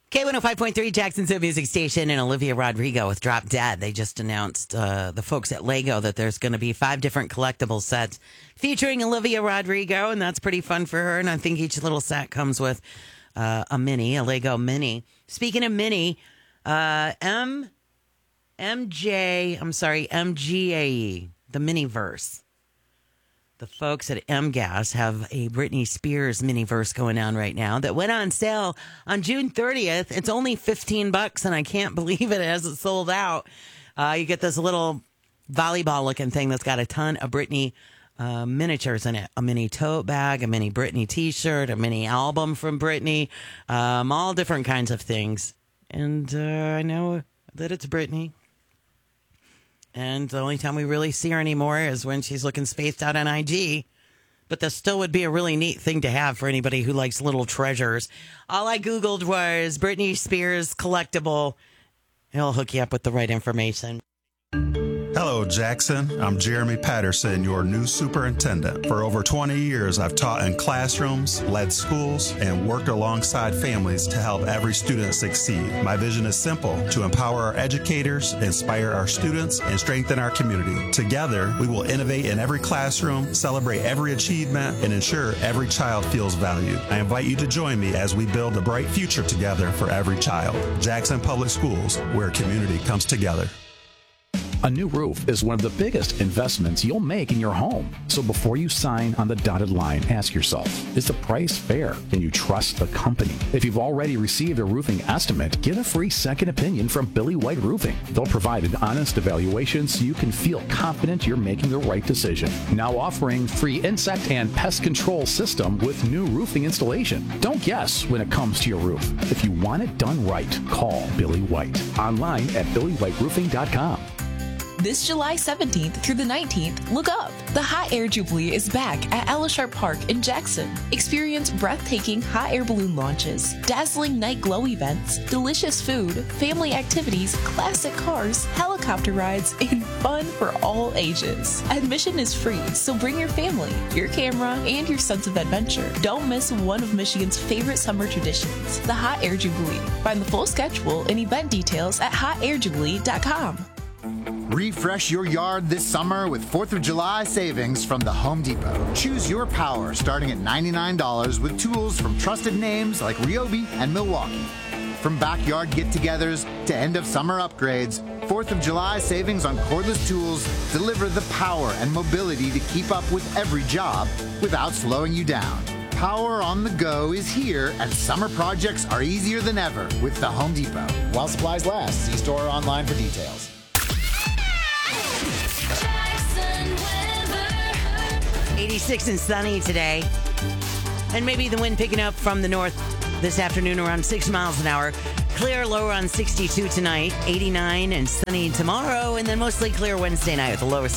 K105.3, Jackson's Hit Music Station, and Olivia Rodrigo with Drop Dead. They just announced, the folks at Lego, that there's going to be 5 different collectible sets featuring Olivia Rodrigo, and that's pretty fun for her. And I think each little set comes with a Lego mini. Speaking of mini, MGAE, the Miniverse. The folks at MGAS have a Britney Spears Miniverse going on right now that went on sale on June 30th. It's only $15, and I can't believe it hasn't sold out. You get this little volleyball-looking thing that's got a ton of Britney miniatures in it. A mini tote bag, a mini Britney T-shirt, a mini album from Britney, all different kinds of things. And I know that it's Britney. And the only time we really see her anymore is when she's looking spaced out on IG. But this still would be a really neat thing to have for anybody who likes little treasures. All I Googled was Britney Spears collectible. It'll hook you up with the right information. Hello, Jackson. I'm Jeremy Patterson, your new superintendent. For over 20 years, I've taught in classrooms, led schools, and worked alongside families to help every student succeed. My vision is simple: to empower our educators, inspire our students, and strengthen our community. Together, we will innovate in every classroom, celebrate every achievement, and ensure every child feels valued. I invite you to join me as we build a bright future together for every child. Jackson Public Schools, where community comes together. A new roof is one of the biggest investments you'll make in your home. So before you sign on the dotted line, ask yourself, is the price fair? Can you trust the company? If you've already received a roofing estimate, get a free second opinion from Billy White Roofing. They'll provide an honest evaluation so you can feel confident you're making the right decision. Now offering free insect and pest control system with new roofing installation. Don't guess when it comes to your roof. If you want it done right, call Billy White. Online at billywhiteroofing.com. This July 17th through the 19th, look up. The Hot Air Jubilee is back at Ella Sharp Park in Jackson. Experience breathtaking hot air balloon launches, dazzling night glow events, delicious food, family activities, classic cars, helicopter rides, and fun for all ages. Admission is free, so bring your family, your camera, and your sense of adventure. Don't miss one of Michigan's favorite summer traditions, the Hot Air Jubilee. Find the full schedule and event details at hotairjubilee.com. Refresh your yard this summer with 4th of July savings from the Home Depot. Choose your power starting at $99 with tools from trusted names like Ryobi and Milwaukee. From backyard get-togethers to end-of-summer upgrades, 4th of July savings on cordless tools deliver the power and mobility to keep up with every job without slowing you down. Power on the go is here, and summer projects are easier than ever with the Home Depot. While supplies last, see store or online for details. 86 and sunny today. And maybe the wind picking up from the north this afternoon around 6 miles an hour. Clear, lower on 62 tonight, 89 and sunny tomorrow, and then mostly clear Wednesday night with a lower